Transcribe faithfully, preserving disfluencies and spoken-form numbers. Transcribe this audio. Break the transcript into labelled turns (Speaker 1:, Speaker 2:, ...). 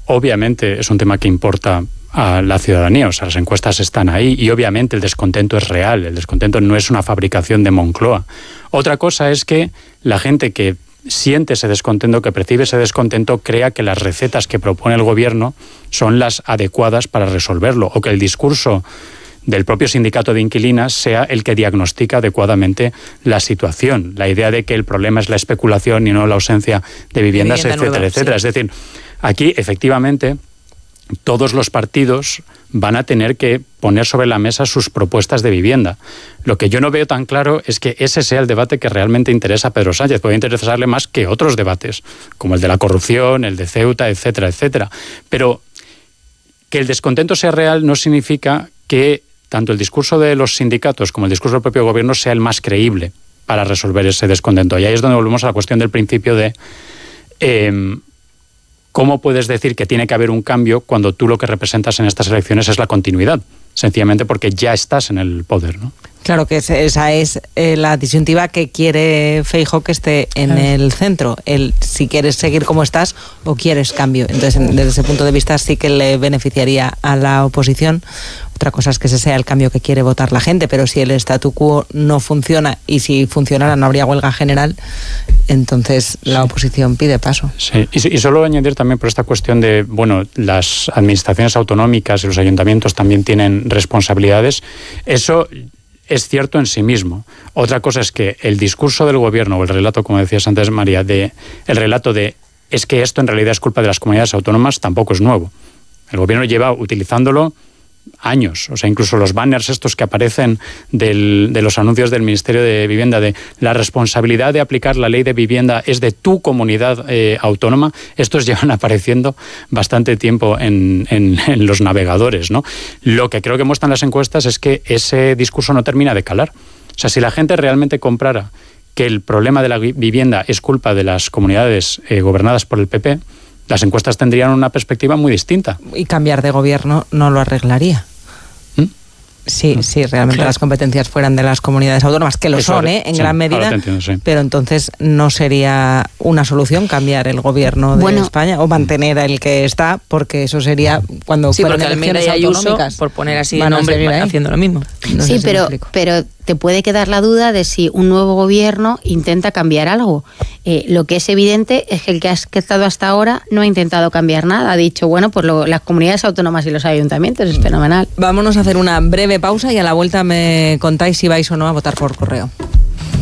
Speaker 1: obviamente es un tema que importa a la ciudadanía, o sea, las encuestas están ahí y obviamente el descontento es real, el descontento no es una fabricación de Moncloa. Otra cosa es que la gente que siente ese descontento, que percibe ese descontento, crea que las recetas que propone el gobierno son las adecuadas para resolverlo, o que el discurso del propio sindicato de inquilinas sea el que diagnostica adecuadamente la situación. La idea de que el problema es la especulación y no la ausencia de viviendas, vivienda etcétera, nueva, etcétera. Sí. Es decir, aquí efectivamente todos los partidos van a tener que poner sobre la mesa sus propuestas de vivienda. Lo que yo no veo tan claro es que ese sea el debate que realmente interesa a Pedro Sánchez. Puede interesarle más que otros debates, como el de la corrupción, el de Ceuta, etcétera, etcétera. Pero que el descontento sea real no significa que tanto el discurso de los sindicatos como el discurso del propio gobierno sea el más creíble para resolver ese descontento. Y ahí es donde volvemos a la cuestión del principio de Eh, ¿cómo puedes decir que tiene que haber un cambio cuando tú lo que representas en estas elecciones es la continuidad? Sencillamente porque ya estás en el poder, ¿no?
Speaker 2: Claro que esa es eh, la disyuntiva que quiere Feijóo que esté en claro. el centro. El si quieres seguir como estás o quieres cambio. Entonces, desde ese punto de vista sí que le beneficiaría a la oposición. Otra cosa es que ese sea el cambio que quiere votar la gente, pero si el statu quo no funciona y si funcionara no habría huelga general, entonces la oposición pide paso.
Speaker 1: Sí, y, y solo añadir también por esta cuestión de, bueno, las administraciones autonómicas y los ayuntamientos también tienen responsabilidades. Eso es cierto en sí mismo. Otra cosa es que el discurso del gobierno o el relato, como decías antes, María, de el relato de es que esto en realidad es culpa de las comunidades autónomas, tampoco es nuevo. El gobierno lleva utilizándolo años, o sea, incluso los banners estos que aparecen del, de los anuncios del Ministerio de Vivienda de la responsabilidad de aplicar la ley de vivienda es de tu comunidad eh, autónoma, estos llevan apareciendo bastante tiempo en, en, en los navegadores, ¿no? Lo que creo que muestran las encuestas es que ese discurso no termina de calar. O sea, si la gente realmente comprara que el problema de la vivienda es culpa de las comunidades eh, gobernadas por el P P, las encuestas tendrían una perspectiva muy distinta.
Speaker 2: Y cambiar de gobierno no lo arreglaría. ¿Mm? Sí, ¿Mm? sí, realmente claro. las competencias fueran de las comunidades autónomas, que lo eso, son, ¿eh? en sí, gran medida, entiendo, sí. pero entonces no sería una solución cambiar el gobierno de bueno, España o mantener el que está, porque eso sería cuando
Speaker 3: sí,
Speaker 2: fueran
Speaker 3: elecciones autonómicas, por poner así el nombre, haciendo lo mismo.
Speaker 4: No sí, sé si pero, pero te puede quedar la duda de si un nuevo gobierno intenta cambiar algo. Eh, lo que es evidente es que el que ha estado hasta ahora no ha intentado cambiar nada. Ha dicho, bueno, pues lo, las comunidades autónomas y los ayuntamientos es fenomenal.
Speaker 2: Vámonos a hacer una breve pausa y a la vuelta me contáis si vais o no a votar por correo.